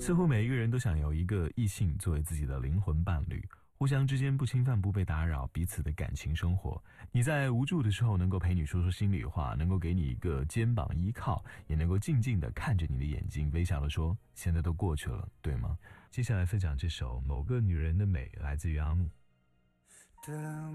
似乎每一个人都想有一个异性作为自己的灵魂伴侣，互相之间不侵犯不被打扰彼此的感情生活。你在无助的时候能够陪你说说心里话，能够给你一个肩膀依靠，也能够静静地看着你的眼睛，微笑地说现在都过去了，对吗？接下来分享这首某个女人的美，来自于阿木。